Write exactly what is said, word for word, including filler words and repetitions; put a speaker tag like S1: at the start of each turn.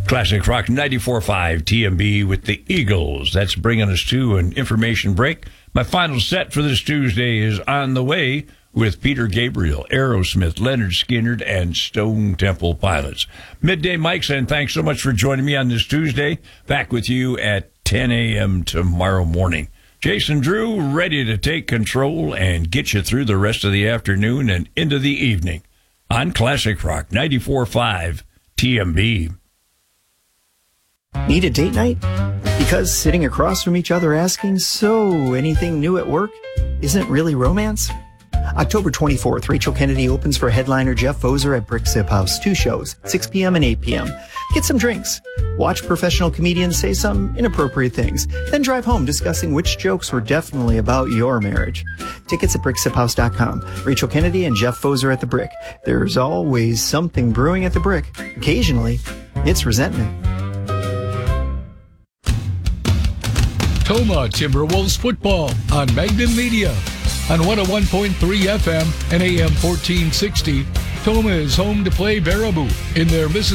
S1: Classic Rock ninety-four point five T M B with the Eagles. That's bringing us to an information break. My final set for this Tuesday is On the Way with Peter Gabriel, Aerosmith, Leonard Skinner, and Stone Temple Pilots. Midday Mics, and thanks so much for joining me on this Tuesday. Back with you at ten a.m. tomorrow morning. Jason Drew, ready to take control and get you through the rest of the afternoon and into the evening on Classic Rock ninety-four point five T M B.
S2: Need a date night? Because sitting across from each other asking, so anything new at work, isn't really romance? October twenty-fourth, Rachel Kennedy opens for headliner Jeff Voser at Brick Zip House. Two shows, six p.m. and eight p.m. Get some drinks. Watch professional comedians say some inappropriate things. Then drive home discussing which jokes were definitely about your marriage. Tickets at brick zip house dot com. Rachel Kennedy and Jeff Voser at the Brick. There's always something brewing at the Brick. Occasionally, it's resentment.
S3: Toma Timberwolves football on Magnum Media. On one oh one point three F M and A M fourteen sixty, Toma is home to play Baraboo in their Mississippi